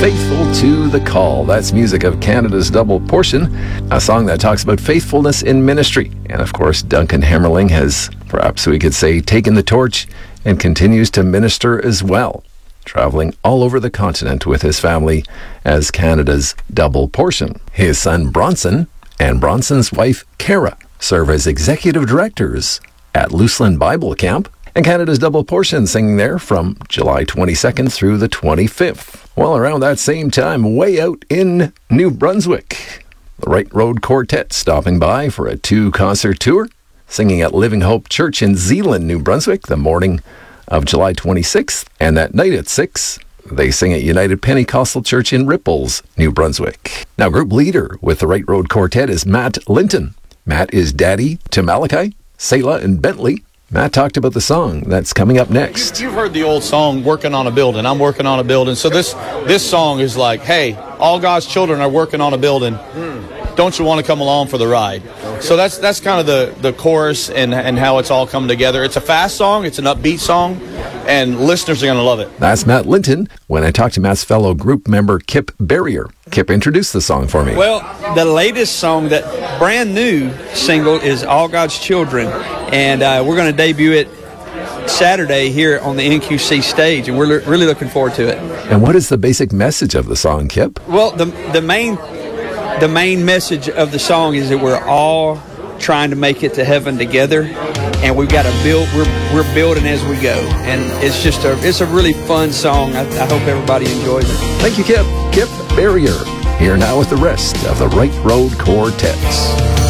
Faithful to the Call. That's music of Canada's Double Portion, a song that talks about faithfulness in ministry. And of course, Duncan Hammerling has, perhaps we could say, taken the torch and continues to minister as well, traveling all over the continent with his family as Canada's Double Portion. His son Bronson and Bronson's wife Kara serve as executive directors at Luseland Bible Camp, and Canada's Double Portion singing there from July 22nd through the 25th. Well, around that same time, way out in New Brunswick, the Right Road Quartet stopping by for a 2-concert tour, singing at Living Hope Church in Zeeland, New Brunswick, the morning of July 26th, and that night at 6, they sing at United Pentecostal Church in Ripples, New Brunswick. Now, group leader with the Right Road Quartet is Matt Linton. Matt is daddy to Malachi, Selah, and Bentley. Matt talked about the song that's coming up next. You've heard the old song, Working on a Building. I'm working on a building. So this song is like, hey, all God's children are working on a building. Don't you want to come along for the ride? Okay. So that's kind of the chorus and how it's all come together. It's a fast song. It's an upbeat song. And listeners are going to love it. That's Matt Linton. When I talked to Matt's fellow group member, Kip Barrier, Kip introduced the song for me. Well, the latest song, that brand new single, is All God's Children. And we're going to debut it Saturday here on the NQC stage, and we're really looking forward to it. And what is the basic message of the song, Kip? Well, the main message of the song is that we're all trying to make it to heaven together, and we've got to build. We're building as we go, and it's a really fun song. I hope everybody enjoys it. Thank you, Kip. Kip Barrier here now with the rest of the Right Road Quartets.